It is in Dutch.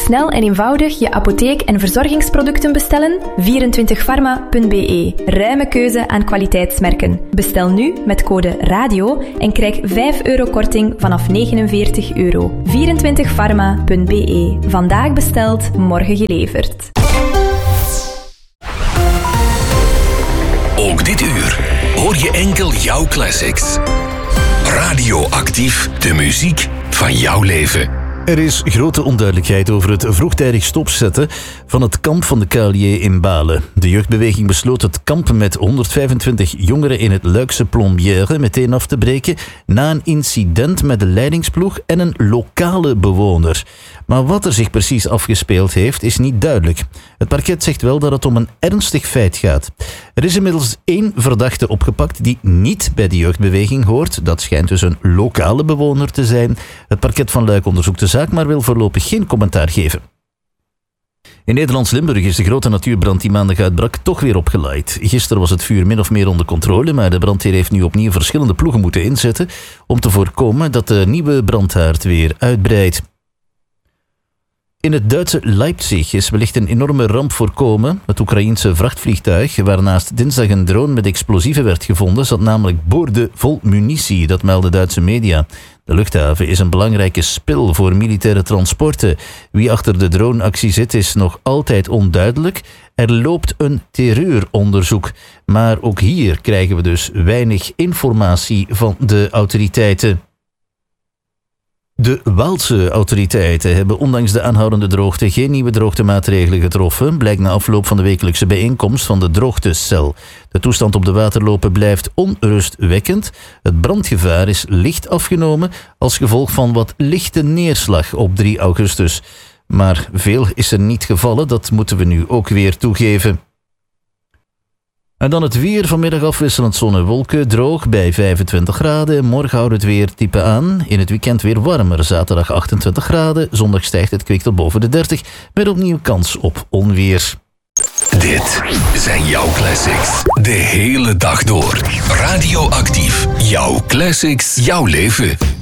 snel en eenvoudig je apotheek- en verzorgingsproducten bestellen? 24pharma.be. Ruime keuze aan kwaliteitsmerken. Bestel nu met code RADIO en krijg €5 korting vanaf €49. 24pharma.be. Vandaag besteld, morgen geleverd. Ook dit uur hoor je enkel jouw classics. Radioactief, de muziek van jouw leven. Er is grote onduidelijkheid over het vroegtijdig stopzetten van het kamp van de KLJ in Balen. De jeugdbeweging besloot het kamp met 125 jongeren in het Luikse Plombière meteen af te breken na een incident met de leidingsploeg en een lokale bewoner. Maar wat er zich precies afgespeeld heeft, is niet duidelijk. Het parket zegt wel dat het om een ernstig feit gaat. Er is inmiddels 1 verdachte opgepakt die niet bij de jeugdbeweging hoort. Dat schijnt dus een lokale bewoner te zijn. Het parket van Luik onderzoekt de zaak, maar wil voorlopig geen commentaar geven. In Nederlands-Limburg is de grote natuurbrand die maandag uitbrak toch weer opgelaaid. Gisteren was het vuur min of meer onder controle, maar de brandweer heeft nu opnieuw verschillende ploegen moeten inzetten om te voorkomen dat de nieuwe brandhaard weer uitbreidt. In het Duitse Leipzig is wellicht een enorme ramp voorkomen. Het Oekraïense vrachtvliegtuig, waarnaast dinsdag een drone met explosieven werd gevonden, zat namelijk boorden vol munitie, dat melden Duitse media. De luchthaven is een belangrijke spil voor militaire transporten. Wie achter de droneactie zit is nog altijd onduidelijk. Er loopt een terreuronderzoek. Maar ook hier krijgen we dus weinig informatie van de autoriteiten. De Waalse autoriteiten hebben ondanks de aanhoudende droogte geen nieuwe droogtemaatregelen getroffen, blijkt na afloop van de wekelijkse bijeenkomst van de droogtecel. De toestand op de waterlopen blijft onrustwekkend. Het brandgevaar is licht afgenomen als gevolg van wat lichte neerslag op 3 augustus. Maar veel is er niet gevallen, dat moeten we nu ook weer toegeven. En dan het weer, vanmiddag afwisselend zon en wolken, droog bij 25 graden. Morgen houdt het weer type aan. In het weekend weer warmer, zaterdag 28 graden. Zondag stijgt het kwik tot boven de 30, met opnieuw kans op onweer. Dit zijn jouw classics. De hele dag door. Radioactief. Jouw classics, jouw leven.